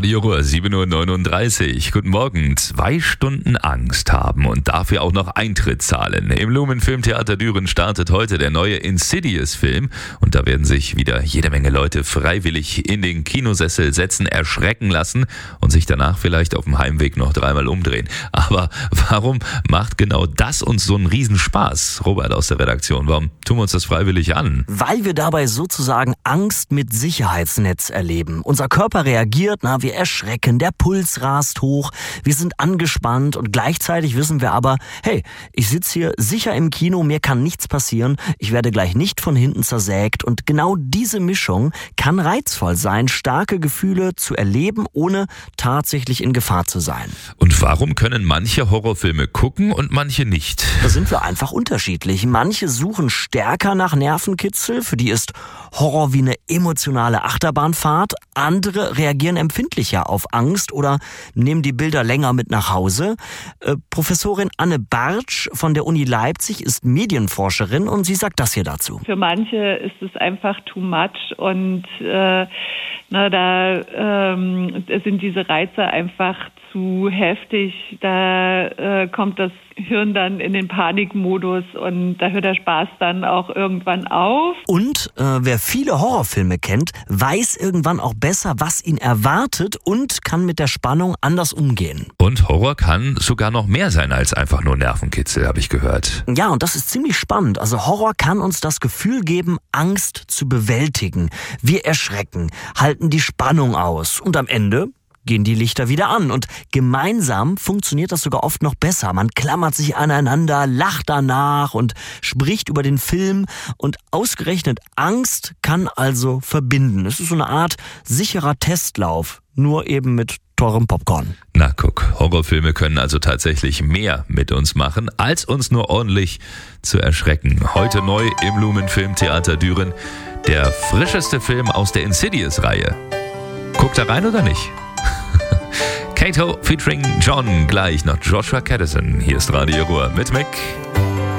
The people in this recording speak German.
Radio Ruhr, 7:39 Uhr. Guten Morgen. 2 Stunden Angst haben und dafür auch noch Eintritt zahlen. Im Lumen Filmtheater Düren startet heute der neue Insidious-Film. Und da werden sich wieder jede Menge Leute freiwillig in den Kinosessel setzen, erschrecken lassen und sich danach vielleicht auf dem Heimweg noch 3-mal umdrehen. Aber warum macht genau das uns so einen Riesenspaß? Robert aus der Redaktion, warum tun wir uns das freiwillig an? Weil wir dabei sozusagen Angst mit Sicherheitsnetz erleben. Unser Körper reagiert, wir erschrecken, der Puls rast hoch, wir sind angespannt und gleichzeitig wissen wir aber, hey, ich sitze hier sicher im Kino, mir kann nichts passieren, ich werde gleich nicht von hinten zersägt und genau diese Mischung kann reizvoll sein, starke Gefühle zu erleben, ohne tatsächlich in Gefahr zu sein. Und warum können manche Horrorfilme gucken und manche nicht? Da sind wir einfach unterschiedlich. Manche suchen stärker nach Nervenkitzel, für die ist Horror wie eine emotionale Achterbahnfahrt. Andere reagieren empfindlicher auf Angst oder nehmen die Bilder länger mit nach Hause. Professorin Anne Bartsch von der Uni Leipzig ist Medienforscherin und sie sagt das hier dazu. Für manche ist es einfach too much und da sind diese Reize einfach zu heftig. Da kommt das Hirn dann in den Panikmodus und da hört der Spaß dann auch irgendwann auf. Und wer viele Horrorfilme kennt, weiß irgendwann auch besser, was ihn erwartet und kann mit der Spannung anders umgehen. Und Horror kann sogar noch mehr sein als einfach nur Nervenkitzel, habe ich gehört. Ja, und das ist ziemlich spannend. Also Horror kann uns das Gefühl geben, Angst zu bewältigen. Wir erschrecken, halten die Spannung aus und am Ende gehen die Lichter wieder an. Und gemeinsam funktioniert das sogar oft noch besser. Man klammert sich aneinander, lacht danach und spricht über den Film. Und ausgerechnet Angst kann also verbinden. Es ist so eine Art sicherer Testlauf, nur eben mit teurem Popcorn. Na guck, Horrorfilme können also tatsächlich mehr mit uns machen, als uns nur ordentlich zu erschrecken. Heute neu im Lumen Filmtheater Düren der frischeste Film aus der Insidious-Reihe. Guckt da rein oder nicht? Kato featuring John, gleich nach Joshua Caddison. Hier ist Radio Ruhr mit Mick.